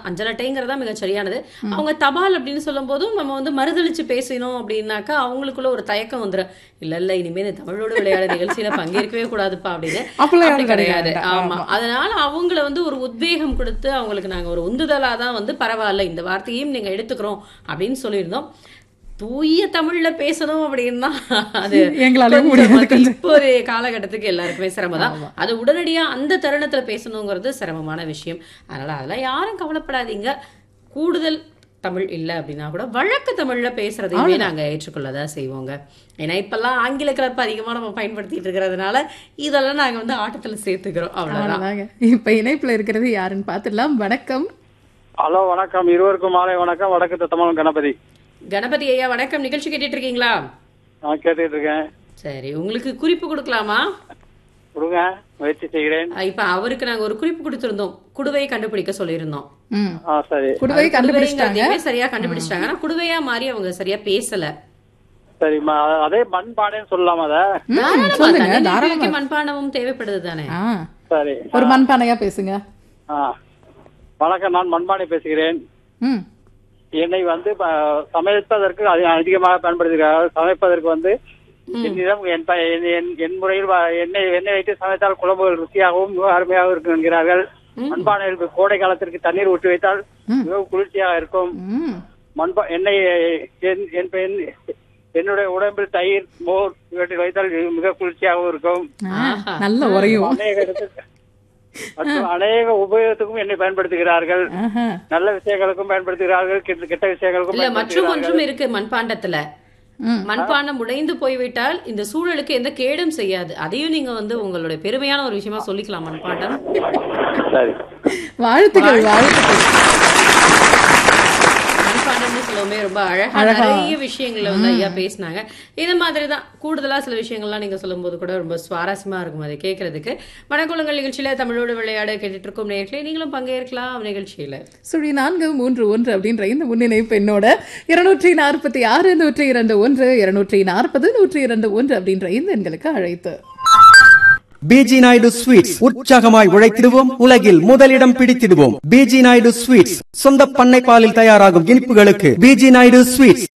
அஞ்சல் அட்டைங்கிறதா மிக சரியானது. அவங்க தபால் அப்படின்னு சொல்லும் போதும் நம்ம வந்து மறுதளிச்சு பேசணும் அப்படின்னாக்கா அவங்களுக்குள்ள ஒரு தயக்கம் வந்துடும். இல்ல இனிமே இந்த தமிழோடு விளையாட நிகழ்ச்சியில பங்கேற்கவே கூடாதுப்பா அப்படின்னு. அப்படி கிடையாது. ஆமா, அதனால அவங்கள வந்து ஒரு உத்வேகம் கொடுத்து அவங்களுக்கு நாங்க ஒரு உந்துதலா தான் வந்து பரவாயில்ல இந்த வார்த்தையும் நீங்க எடுத்துக்கிறோம் அப்படின்னு சொல்லியிருந்தோம். தூய தமிழ்ல பேசணும் அப்படின்னா அது இப்போ ஒரு காலகட்டத்துக்கு எல்லாருக்குமே சிரமம் தான். அது உடனடியா அந்த தருணத்துல பேசணுங்கிறது சிரமமான விஷயம். அதனால அதெல்லாம் யாரும் கவலைப்படாதீங்க. கூடுதல் தமிழ் இல்லை அப்படின்னா கூட வழக்கு தமிழ்ல பேசுறதையுமே நாங்க ஏற்றுக்கொள்ளதான் செய்வோங்க. ஏன்னா இப்பெல்லாம் ஆங்கில கலப்பு அதிகமா நம்ம பயன்படுத்திட்டு இருக்கிறதுனால இதெல்லாம் நாங்க வந்து ஆட்டத்துல சேர்த்துக்கிறோம். அவ்வளவுதான். இப்ப இணைப்புல இருக்கிறது யாருன்னு பாத்துடலாம். வணக்கம். ஹலோ, வணக்கம். இருவருக்கும் மாலை வணக்கம். வடக்கு தமிழ் கணபதி. கணபதி ஐயா வணக்கம். நிகழ்ச்சி கேட்டுட்டு இருக்கீங்களா? கேட்டுட்டு இருக்கேன். சரி, உங்களுக்கு குறிப்பு கொடுக்கலாமா? கொடுங்க, முயற்சி செய்கிறேன். இப்ப அவருக்கு நாங்க ஒரு குறிப்பு கொடுத்திருந்தோம், குடுவையை கண்டுபிடிக்க சொல்லியிருந்தோம். சரி, குடுவை கண்டுபிடிச்சாங்க, சரியா கண்டுபிடிச்சிட்டாங்க. ஆனா குடுவையா மாறி அவங்க சரியா பேசல. சரி, அதே மண்பானைன்னு சொல்லலாம். அத மண்பானமும் தேவைப்படுது தானே. சரி, ஒரு மண்பானையா பேசுங்க. வணக்கம், நான் மண்பானை பேசுகிறேன். என்னை வந்து சமைப்பதற்கு அதிகமாக பயன்படுத்துகிறார்கள். சமைப்பதற்கு வந்து என்னிடம் என் முறையில் எண்ணெய் வைத்து சமைத்தால் குழம்புகள் ருசியாகவும் மிக அருமையாக இருக்கும் என்கிறார்கள். மண்பானையில் கோடை காலத்திற்கு தண்ணீர் ஊற்றி வைத்தால் மிகவும் குளிர்ச்சியாக இருக்கும். எண்ணெய் என்னுடைய உடம்பில் தயிர், மோர் இவற்றில் வைத்தால் மிக குளிர்ச்சியாகவும் இருக்கும். நல்ல உரையும். அநேக உபயோகத்துக்கும் என்னை பயன்படுத்துகிறார்கள். நல்ல விஷயங்களுக்கும் பயன்படுத்துகிறார்கள், கெட்ட விஷயங்களுக்கும். மற்றும் இருக்கு மண்பாண்டத்துல. மண்பாண்டம் உடைந்து போய்விட்டால் இந்த சூழலுக்கு எந்த கேடும் செய்யாது. அதையும் நீங்க வந்து உங்களுடைய பெருமையான ஒரு விஷயமா சொல்லிக்கலாம். மண்பாண்டம். சரி, வாழ்த்துக்கள். வாழ்த்துக்கள். மண்பாண்டம்னு சொல்லவுமே ரொம்ப அழகா நிறைய விஷயங்களை வந்து ஐயா பேசினாங்க. இந்த மாதிரிதான் கூடுதலா சில விஷயங்கள்லாம் நீங்க சொல்லும் போது கூட ரொம்ப சுவாரஸ்யமா இருக்கும் அதை கேட்கறதுக்கு. வணக்கங்கள் நிகழ்ச்சியில தமிழோடு விளையாட கேட்டுட்டு இருக்கும் நேயர்களே, நீங்களும் பங்கேற்கலாம் நிகழ்ச்சியில. 0431 அப்படின்ற இந்த முன்னிணைப்பு என்னோட 246 102 240 102 அப்படின்ற இந்த எண்களுக்கு அழைத்து பிஜி நாயுடு ஸ்வீட்ஸ், உற்சாகமாய் உழைத்திடுவோம், உலகில் முதலிடம் பிடித்திடுவோம். பிஜி நாயுடு ஸ்வீட்ஸ், சொந்த பண்ணை பாலில் தயாராகும் இனிப்புகளுக்கு பிஜி நாயுடு ஸ்வீட்ஸ்.